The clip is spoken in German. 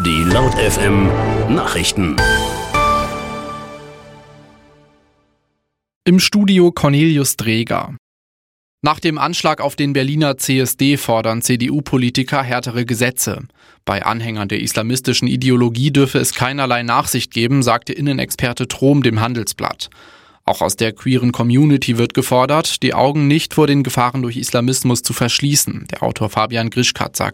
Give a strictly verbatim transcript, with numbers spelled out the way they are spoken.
Die Laut F M Nachrichten. Im Studio Cornelius Dreger. Nach dem Anschlag auf den Berliner C S D fordern C D U-Politiker härtere Gesetze. Bei Anhängern der islamistischen Ideologie dürfe es keinerlei Nachsicht geben, sagte Innenexperte Trom dem Handelsblatt. Auch aus der queeren Community wird gefordert, die Augen nicht vor den Gefahren durch Islamismus zu verschließen. Der Autor Fabian Grischkat sagt